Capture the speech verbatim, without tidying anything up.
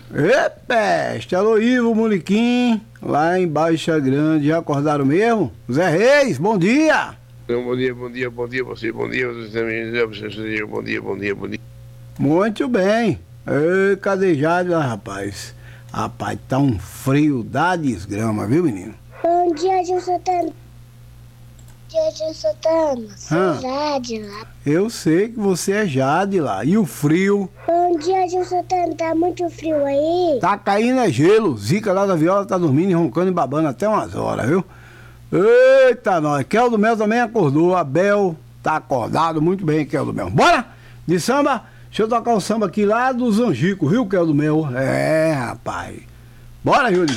Epa, alô Ivo Moliquim, lá em Baixa Grande, já acordaram mesmo? Zé Reis, bom dia! Bom dia, bom dia, bom dia, você, bom dia, você também, bom dia, bom dia, bom dia. Muito bem. Ei, cadê Jade lá, rapaz? Rapaz, tá um frio da desgrama, viu, menino? Bom dia, Gil Santana. Bom dia, Gil Santana. Sou Ah. Jade lá. Eu sei que você é Jade lá. E o frio? Bom dia, Gil Santana. Tá muito frio aí? Tá caindo é gelo. Zica lá da Viola tá dormindo e roncando e babando até umas horas, viu? Eita, nós. Keldo Mel também acordou. Abel tá acordado muito bem, Keldo Mel. Bora? De samba? Deixa eu tocar o samba aqui lá do Zangico, viu, Keldo Mel? É, rapaz. Bora, Júlio.